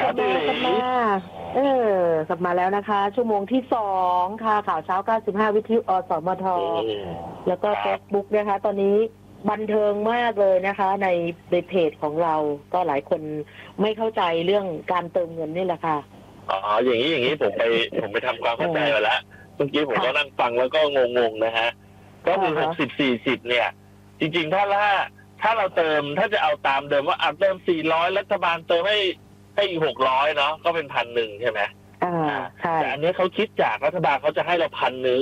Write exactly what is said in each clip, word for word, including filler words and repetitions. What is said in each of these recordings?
ลับมากลับมาเออกลับมาแล้วนะคะ ชั่วโมงที่สองค่ะข่าวเช้าเก้าสิบห้าวิทยุอสมทแล้วก็เฟซบุ๊กนะคะตอนนี้บันเทิงมากเลยนะคะ ในในเพจของเราก็หลายคนไม่เข้าใจเรื่องการเติมเงินนี่แหละค่ะอ๋ออย่างนี้อย่างนี้ผมไปผมไปทำความเข้าใจมาแล้วเมื่อกี้ผมก็นั่งฟังแล้วก็งงๆนะฮะก็คือหกสิบสี่สิบเนี่ยจริงๆถ้าถ้าถ้าเราเติมถ้าจะเอาตามเดิมว่าอ่ะเติมสี่ร้อยรัฐบาลเติมให้ให้อีกหกร้อยเนาะก็เป็นพันหนึ่งใช่ไหมอ่าใช่แต่อันนี้เขาคิดจากรัฐบาลเขาจะให้เราพันหนึ่ง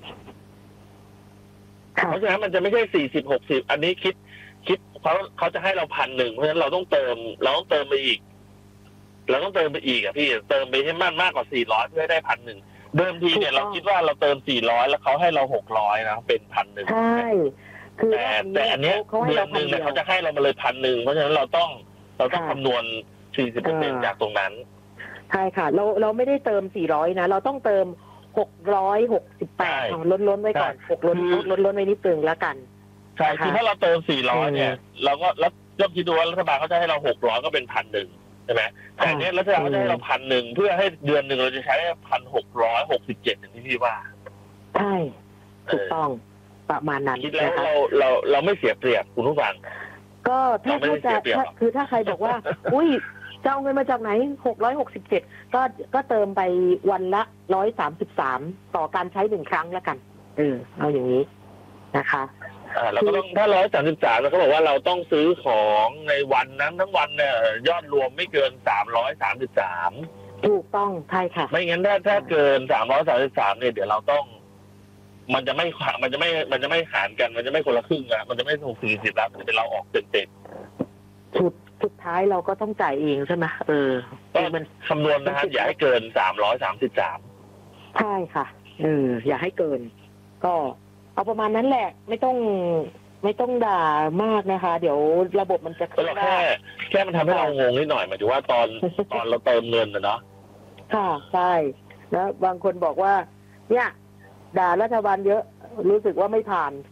เพราะฉะนั้นมันจะไม่ใช่สี่สิบหกสิบอันนี้คิดคิดเขาเขาจะให้เราพันหนึ่งเพราะฉะนั้นเราต้องเติมเราต้องเติมไปอีกเราต้องเติมไปอีกอ่ะพี่เติมไปให้มากมากกว่าสี่ร้อยเพื่อได้พันหนึ่งเดิมทีเนี่ยเราคิดว่าเราเติมสี่ร้อยแล้วเขาให้เราหกร้อยนะเป็นพันหนึ่งใช่คือแต่แต่อันเนี้ยเดือนหนึ่งเนี่ยเขาจะให้เรามาเลยพันหนึ่งเพราะฉะนั้นเราต้องเราต้องคำนวณสี่สิบเปอร์เซ็นต์จากตรงนั้นใช่ค่ะเราเราไม่ได้เติมสี่ร้อยนะเราต้องเติมหกร้อยหกสิบแปดล้นล้นไว้ก่อนหกล้นล้นล้นไว้นิดนึงแล้วกันใช่คือถ้าเราเติมสี่ร้อยเนี่ยเราก็แล้วยกคิดดูว่ารัฐบาลเขาจะให้เราหกร้อยก็เป็นพันหนึ่งใช่ไหมแต่เนี้ยรัฐบาลเขาจะให้เราพันหนึ่งเพื่อให้เดือนหนึ่งเราจะใช้พันหกร้อยหกสิบเจ็ดอย่างที่พี่ว่าใช่ถูกต้องประมาณนั้นคิดแล้วเราเราเราไม่เสียเปรียบคุณผู้ฟังก็ถ้าถ้าจะคือถ้าใครบอกว่าอุ้ยจะเอาเงินมาจากไหนหกร้อยหกสิบเจ็ดก็ก็เติมไปวันละร้อยสามสิบสามต่อการใช้หนึ่งครั้งแล้วกันเออเอาอย่างนี้นะคะอ่าเราก็ต้องถ้าร้อยสามสิบสามแล้วเขาบอกว่าเราต้องซื้อของในวันนั้นทั้งวันเนี่ยยอดรวมไม่เกินสามร้อยสามสิบสามถูกต้องใช่ค่ะไม่งั้นถ้าถ้าเกินสามร้อยสามสิบสามเนี่ยเดี๋ยวเราต้องมันจะไม่มันจะไม่มันจะไม่หารกันมันจะไม่คนละครึ่งอะมันจะไม่ถูกสี่สิบแล้วจะเป็นเราออกเต็มเต็มสุดสุดท้ายเราก็ต้องจ่ายเองใช่ไหมเออก็มันคำนวณนะครับอย่าให้เกินสามร้อยสามสิบสามใช่ค่ะเอออย่าให้เกินก็เอาประมาณนั้นแหละไม่ต้องไม่ต้องด่ามากนะคะ เดี๋ยวระบบมันจะขึ้นได้แค่แค่มันทำให้เรางงนิดหน่อยหมายถึงว่าตอนตอนเราเติมเงินนะเนาะค่ะใช่แล้วบางคนบอกว่าเนี่ยด่ารัฐบาลเยอะรู้สึกว่าไม่ผ่าน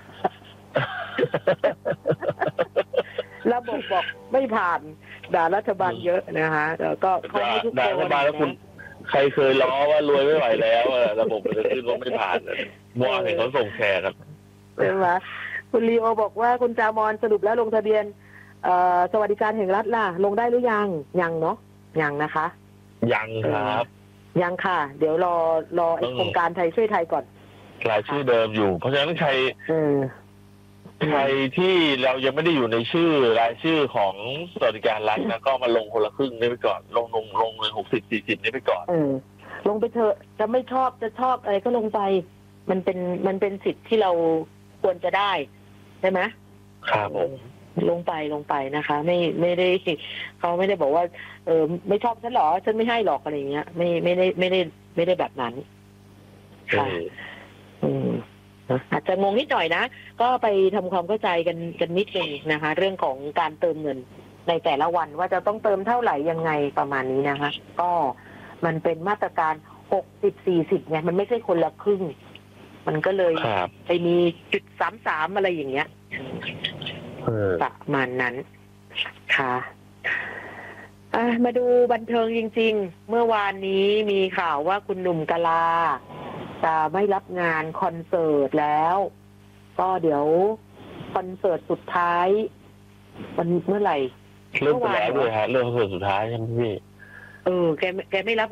ระบบบอกไม่ผ่านด่ารัฐบาลเยอะนะคะแล้วก็เขาให้ทุกคนด่ารัฐบาลแล้วคุณใครเคยล้อว่ารวยไม่ไหวแล้วระบบมันจะขึ้นว่าไม่ผ่านมั่วเห็นเขาส่งแชร์ครับใช่ไหมคุณลีโอบอกว่าคุณจามอนสรุปแล้วลงทะเบียนสวัสดิการแห่งรัฐล่ะลงได้หรือยังยังเนาะยังนะคะยังครับยังค่ะเดี๋ยวรอรอโครงการไทยช่วยไทยก่อนรายชื่อเดิมอยู่เพราะฉะนั้นใครใครที่เรายังไม่ได้อยู่ในชื่อรายชื่อของสวัสดิการรัฐนะก็มาลงคนละครึ่งนี่ไปก่อนลงลงลงเลยหกสิบสี่สิบนี่ไปก่อนเออลงไปเถอะจะไม่ชอบจะชอบอะไรก็ลงไปมันเป็นมันเป็นสิทธิ์ที่เราควรจะได้ใช่ไหมครับผมลงไปลงไปนะคะไม่ไม่ได้เขาไม่ได้บอกว่าเออไม่ชอบฉันหรอฉันไม่ให้หรอกอะไรเงี้ยไม่ไม่ได้ไม่ได้ไม่ได้แบบนั้นค่ะอืมอาจจะงงนิดหน่อยนะก็ไปทำความเข้าใจกันกันนิดนึงนะคะเรื่องของการเติมเงินในแต่ละวันว่าจะต้องเติมเท่าไหร่ยังไงประมาณนี้นะคะก็มันเป็นมาตรการหกสิบสี่สิบไงมันไม่ใช่คนละครึ่งมันก็เลยไปมีจุดสามสามอะไรอย่างเงี้ยประมาณนั้นค่ะมาดูบันเทิงจริงๆเมื่อวานนี้มีข่าวว่าคุณหนุ่มกะลาจะไม่รับงานคอนเสิร์ตแล้วก็เดี๋ยวคอนเสิร์ตสุดท้ายวันเมื่อไหร่เริ่มไปแล้วด้วยฮะเริ่มคอนเสิร์ตสุดท้ายใช่ไหมพี่เออแกแกไม่รับ